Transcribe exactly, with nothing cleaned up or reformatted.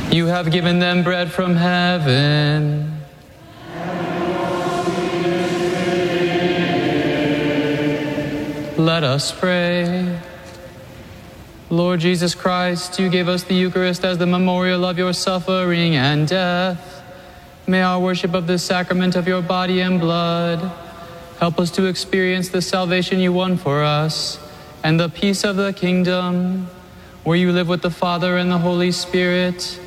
You have given them bread from heaven. Let us pray. Lord Jesus Christ, you gave us the Eucharist as the memorial of your suffering and death. May our worship of this sacrament of your body and blood help us to experience the salvation you won for us and the peace of the kingdom, where you live with the Father and the Holy Spirit,